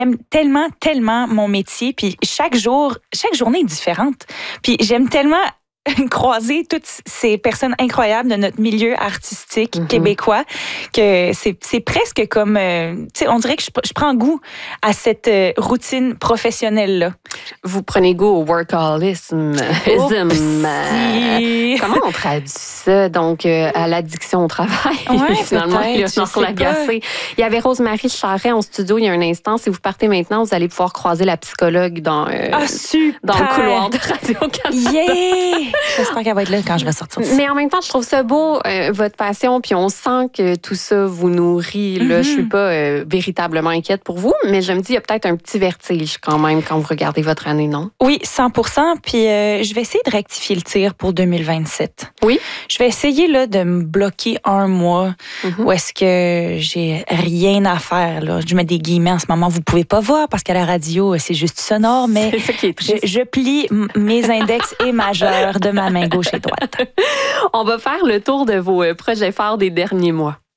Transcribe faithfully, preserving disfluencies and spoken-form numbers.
J'aime tellement, tellement mon métier. Puis chaque jour, chaque journée est différente. Puis j'aime tellement croiser toutes ces personnes incroyables de notre milieu artistique mm-hmm. québécois que c'est, c'est presque comme, euh, tu sais, on dirait que je, je prends goût à cette euh, routine professionnelle-là. Vous prenez goût au workaholisme. Euh, comment on traduit ça? Donc, euh, à l'addiction au travail, ouais, finalement, Léonore Lagacé. Il y avait Rose-Marie Charret en studio il y a un instant. Si vous partez maintenant, vous allez pouvoir croiser la psychologue dans, euh, ah, dans le couloir de Radio-Canada. Yeah! J'espère qu'elle va être là quand je vais sortir. Mais en même temps, je trouve ça beau, euh, votre passion, puis on sent que tout ça vous nourrit. Là. Mm-hmm. Je suis pas euh, véritablement inquiète pour vous, mais je me dis, il y a peut-être un petit vertige quand même quand vous regardez votre année, non? Oui, cent pour cent. Puis euh, je vais essayer de rectifier le tir pour deux mille vingt-sept. Oui? Je vais essayer là, de me bloquer un mois mm-hmm. où est-ce que j'ai rien à faire. Là. Je mets des guillemets en ce moment. Vous pouvez pas voir parce qu'à la radio, c'est juste sonore, mais c'est ça qui est triste. Je, je plie m- mes index et majeurs de ma main gauche et droite. On va faire le tour de vos projets phares des derniers mois.